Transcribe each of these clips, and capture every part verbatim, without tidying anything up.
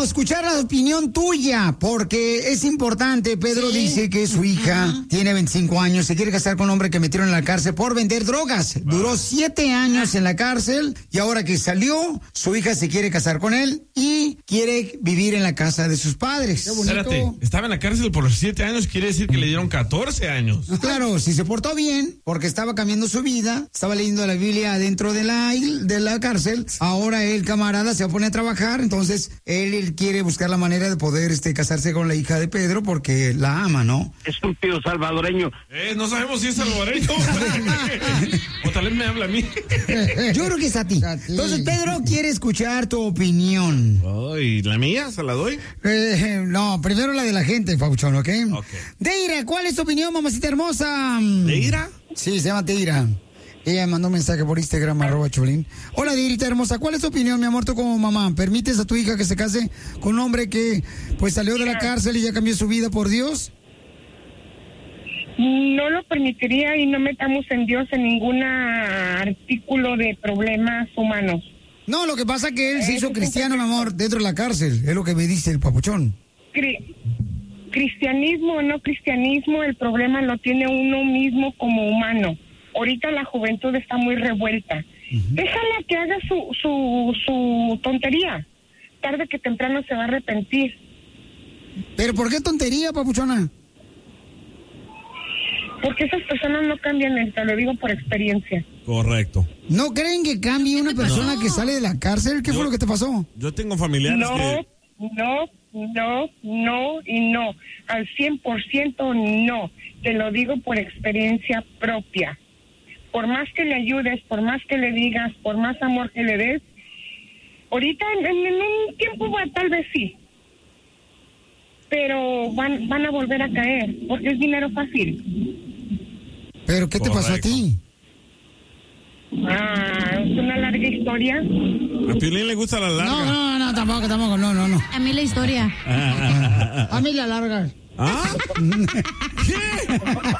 escuchar la opinión tuya, porque es importante. Pedro sí. dice que su hija uh-huh. tiene veinticinco años, se quiere casar con un hombre que metieron en la cárcel por vender drogas. Wow. Duró siete años en la cárcel y ahora que salió, su hija se quiere casar con él y quiere vivir en la casa de sus padres. Qué bonito. Espérate, estaba en la cárcel por los siete años, quiere decir que le dieron catorce años. Claro, si se portó bien, porque estaba cambiando su vida, estaba leyendo la Biblia dentro de la, de la cárcel, ahora el camarada se pone a trabajar, entonces él, él quiere buscar la manera de poder este, casarse con la hija de Pedro porque la ama, ¿no? Estúpido salvadoreño. Eh, no sabemos si es salvadoreño. O tal vez me habla a mí. Yo creo que es a ti. Entonces Pedro quiere escuchar tu opinión. Oh, ¿y la mía? ¿Se la doy? Eh, no, primero la de la gente, Pauchón, ¿ok? Ok. Deira, ¿cuál es tu opinión, mamacita hermosa? ¿Deira? Sí, se llama Deira. Ella me mandó un mensaje por Instagram, arroba Cholín. Hola, Deirita hermosa, ¿cuál es tu opinión, mi amor, tú como mamá? ¿Permites a tu hija que se case con un hombre que pues salió de la cárcel y ya cambió su vida por Dios? No lo permitiría y no metamos en Dios en ningún artículo de problemas humanos. No, lo que pasa es que él se hizo cristiano, mi amor, dentro de la cárcel, es lo que me dice el papuchón. Cri- cristianismo o no cristianismo, el problema lo tiene uno mismo como humano. Ahorita la juventud está muy revuelta. Uh-huh. Déjala que haga su, su, su tontería. Tarde que temprano se va a arrepentir. ¿Pero por qué tontería, papuchona? Porque esas personas no cambian, te lo digo por experiencia. Correcto. ¿No creen que cambie una persona no. que sale de la cárcel? ¿Qué yo, fue lo que te pasó? Yo tengo familiares no, que... No, no, no y no. Al cien por ciento no. Te lo digo por experiencia propia. Por más que le ayudes, por más que le digas, por más amor que le des, ahorita en, en un tiempo tal vez sí, pero van van a volver a caer, porque es dinero fácil. ¿Pero qué te Correcto. pasó a ti? Ah, es una larga historia. A Piolín le gusta la larga. No, no, no, tampoco, tampoco, no, no, no. A mí la historia. A mí la larga. ¿Ah? ¿Qué?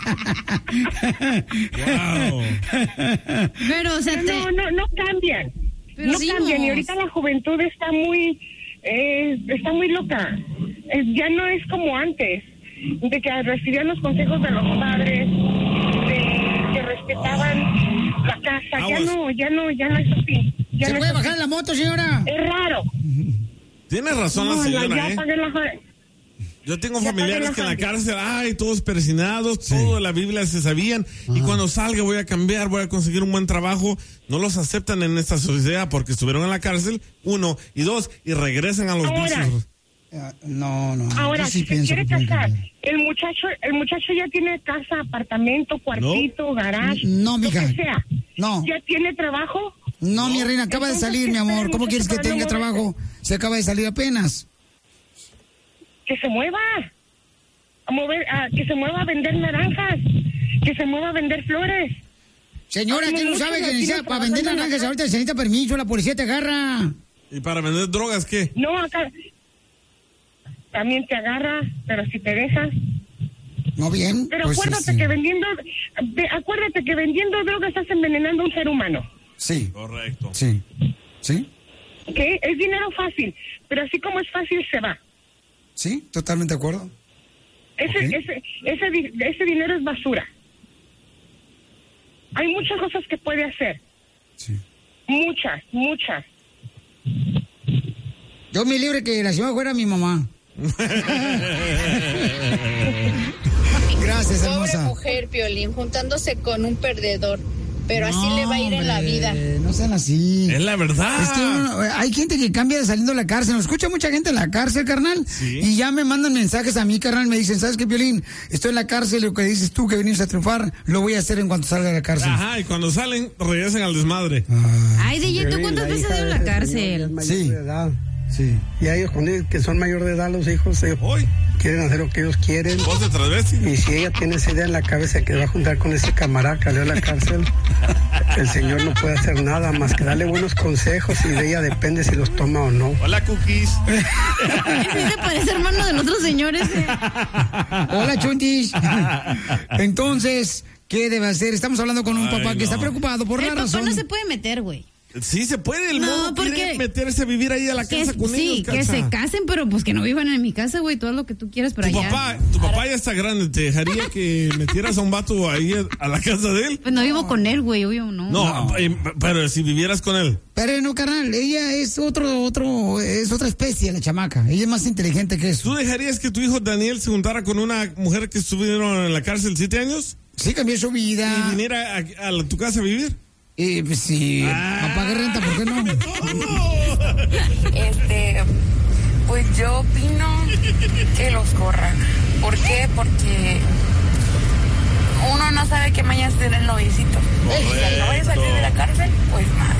Wow. Pero, o sea, te... no, no, no cambian. Pero no sí cambian. Vos. Y ahorita la juventud está muy, eh, está muy loca. Eh, ya no es como antes, de que recibían los consejos de los padres, de que respetaban oh. la casa. Aguas. Ya no, ya no, ya no es así. Ya ¿Se no puede es bajar así. la moto, señora? Es raro. Tiene razón no, la señora, ya, ya ¿eh? Pagué la... Yo tengo familiares que en la cárcel, ay, todos persinados, sí. todo de la Biblia se sabían, Ajá. y cuando salga voy a cambiar, voy a conseguir un buen trabajo, no los aceptan en esta sociedad porque estuvieron en la cárcel, uno, y dos, y regresan a los vicios. No, no. Ahora, sí si se quiere casar, el muchacho, el muchacho ya tiene casa, apartamento, cuartito, no. garage, no, mija. lo que sea. No. ¿Ya tiene trabajo? No, no. mi reina, acaba Entonces, de salir, mi amor. ¿Cómo quieres que tenga trabajo? Se acaba de salir apenas. Que se mueva, a mover, a, que se mueva a vender naranjas, que se mueva a vender flores. Señora, ¿quién no sabe que necesita para vender naranjas? Ahorita se necesita permiso, la policía te agarra. ¿Y para vender drogas qué? No, acá también te agarra, pero si te dejas. No, bien. Pero pues acuérdate sí. que vendiendo, acuérdate que vendiendo drogas estás envenenando a un ser humano. Sí. Correcto. Sí. ¿Sí? Que es dinero fácil, pero así como es fácil se va. Sí, totalmente de acuerdo. Ese, okay. ese, ese, ese dinero es basura. Hay muchas cosas que puede hacer. Sí. Muchas, muchas. Yo me libre que la señora fuera mi mamá. Gracias, hermosa. Pobre mujer, Piolín, juntándose con un perdedor. Pero no, así le va a ir hombre, en la vida. No sean así. Es la verdad. Es que uno, hay gente que cambia de saliendo de la cárcel. Nos escucha mucha gente en la cárcel, carnal. Sí. Y ya me mandan mensajes a mí, carnal. Me dicen, ¿sabes qué, Piolín? Estoy en la cárcel. Lo que dices tú, que venimos a triunfar, lo voy a hacer en cuanto salga de la cárcel. Ajá, y cuando salen, regresan al desmadre. Ah. Ay, D J, ¿tú cuántas veces has ido a la cárcel? Sí. Sí. Y a ellos, con ellos que son mayor de edad, los hijos, ellos Hoy. quieren hacer lo que ellos quieren. ¿Vos de travesti? Y si ella tiene esa idea en la cabeza que va a juntar con ese camarada que salió a la cárcel, el señor no puede hacer nada más que darle buenos consejos y de ella depende si los toma o no. Hola, Cookies. Ese parece hermano de nosotros señores. Eh. Hola, Chuntis. Entonces, ¿qué debe hacer? Estamos hablando con un Ay, papá no. que está preocupado por el la papá razón. no se puede meter, güey. Sí, se puede. El No, modo porque- quiere meterse a vivir ahí a la Que, casa con sí, ellos, que Cacha. se casen, pero pues que no vivan en mi casa, güey. Todo lo que tú quieras, pero Tu allá. papá, tu papá ya está grande. ¿Te dejaría que metieras a un vato ahí a la casa de él? Pues no vivo con él, güey, obvio, no. No, eh, pero si vivieras con él. Pero no, carnal, ella es otro, otro, es otra especie, la chamaca. Ella es más inteligente que eso. ¿Tú dejarías que tu hijo Daniel se juntara con una mujer que estuvieron en la cárcel siete años? Sí, cambió su ¿Y vida. viniera a, a la- tu casa a vivir? Eh, pues sí, Ah. apague renta, ¿por qué no? Este, pues yo opino que los corran. ¿Por qué? Porque uno no sabe qué mañana tiene el noviecito. Y si al novio salió de la cárcel, pues más.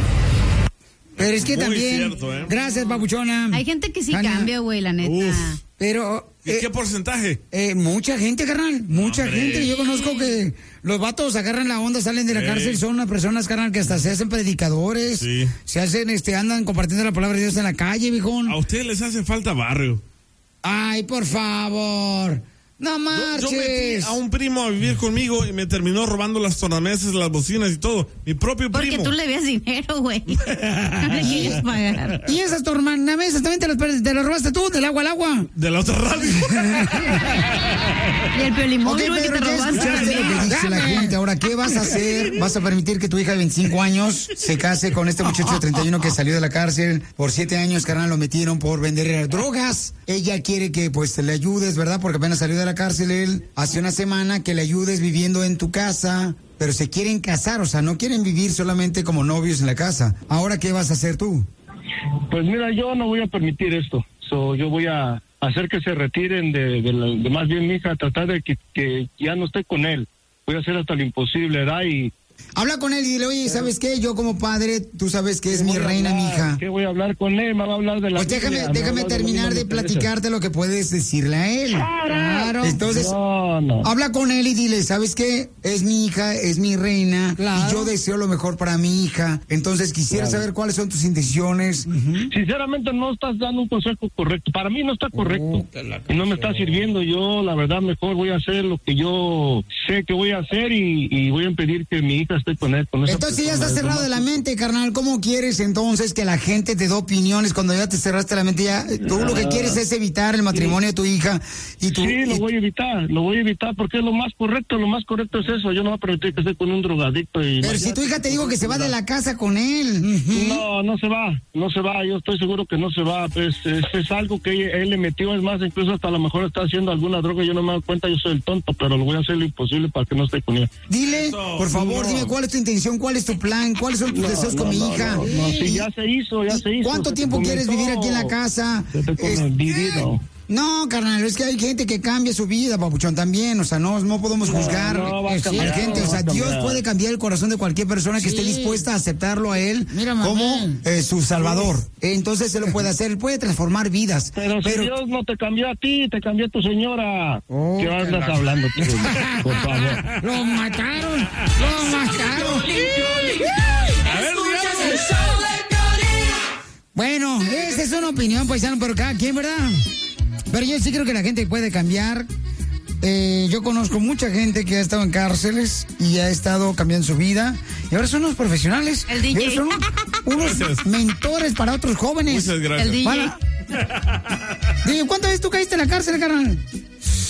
Pero es que Muy también, cierto, ¿eh? gracias, babuchona. Hay gente que sí Ana, cambia, güey, la neta. Uf. Pero, ¿Y eh, qué porcentaje? eh, mucha gente, carnal, mucha Hombre. gente. Yo conozco que los vatos agarran la onda, salen de la Ey. cárcel, son unas personas, carnal, que hasta se hacen predicadores. Sí. Se hacen, este, andan compartiendo la palabra de Dios en la calle, viejón. A ustedes les hace falta barrio. Ay, por favor. No Yo, yo metí marches. a un primo a vivir conmigo y me terminó robando las tornamesas, las bocinas y todo. Mi propio Porque primo. tú le veas dinero, güey. No le quieres pagar. Y esas tornamesas también te las, te las robaste tú, del agua al agua. De la otra radio. Y el Ok, piolimóvil, güey, que Pedro, te ya robaste escuchaste lo que también. dice la gente. Ahora, ¿qué vas a hacer? ¿Vas a permitir que tu hija de veinticinco años se case con este muchacho de treinta y uno que salió de la cárcel por siete años, carnal, lo metieron por vender drogas? Ella quiere que, pues, le ayudes, ¿verdad? Porque apenas salió de la cárcel él hace una semana, que le ayudes viviendo en tu casa, pero se quieren casar, o sea, no quieren vivir solamente como novios en la casa. Ahora, ¿qué vas a hacer tú? Pues mira, yo no voy a permitir esto. So, yo voy a hacer que se retiren de, de, la- de más bien mi hija, tratar de que, que ya no esté con él. Voy a hacer hasta lo imposible, ¿verdad? Y Habla con él y dile, oye, ¿sabes qué? Yo como padre, tú sabes que es mi voy a reina, mi hablar, hija. ¿Qué voy a hablar con él? Me va a hablar de la Pues déjame, Biblia, me va a déjame hablar de lo terminar mismo de que me interesa. platicarte lo que puedes decirle a él. Claro. Entonces, No, no. habla con él y dile, ¿sabes qué? Es mi hija, es mi reina, Claro. y yo deseo lo mejor para mi hija. Entonces, quisiera Claro. saber cuáles son tus intenciones. Sinceramente no estás dando un consejo correcto. Para mí no está correcto. Y no me está sirviendo. Yo, la verdad, mejor voy a hacer lo que yo sé que voy a hacer y, y voy a impedir que mi hija esté con él. Con esa Entonces, si ya persona. estás Es lo cerrado de más la justo. mente, carnal, ¿cómo quieres entonces que la gente te dé opiniones cuando ya te cerraste la mente? Ya, tú lo que quieres es evitar el matrimonio de tu hija y tu... Sí, lo y- voy a evitar, lo voy a evitar porque es lo más correcto, lo más correcto es eso. Yo no voy a permitir que esté con un drogadicto. Y Pero si tu hija te digo que se va de la casa con él. Ujú. No, no se va, no se va, yo estoy seguro que no se va, pues es, es algo que él, él le metió, es más, incluso hasta a lo mejor está haciendo alguna droga, yo no me doy cuenta, yo soy el tonto, pero lo voy a hacer lo imposible para que no esté con ella. Dile, Eso, por favor, no. dime cuál es tu intención, cuál es tu plan, cuáles son tus No, deseos no, con mi no, hija. no, no, sí, Y- ya se hizo, ya y se hizo. ¿Cuánto se te tiempo quieres comenzó. vivir aquí en la casa? Se te come- Es- vivido. No, carnal, es que hay gente que cambia su vida, papuchón, también, o sea, no, no podemos juzgar no va a a la cambiar, gente, o no sea, va a Dios cambiar. puede cambiar el corazón de cualquier persona que esté dispuesta a aceptarlo a él como eh, su salvador. Entonces él lo puede hacer, él puede transformar vidas. Pero, si Dios no te cambió a ti, te cambió a tu señora. Oh, ¿Qué que andas la- hablando tú? Por favor. ¡Lo mataron! ¡Lo mataron! A ver, digamos. Bueno, esa es una opinión, paisano, pero cada quien, ¿verdad? Pero yo sí creo que la gente puede cambiar. Eh, yo conozco mucha gente que ha estado en cárceles y ha estado cambiando su vida. Y ahora son unos profesionales. El D J. Y ahora son unos Gracias. mentores para otros jóvenes. Muchas gracias. El D J. Para- Dime, ¿cuántas veces tú caíste en la cárcel, carnal?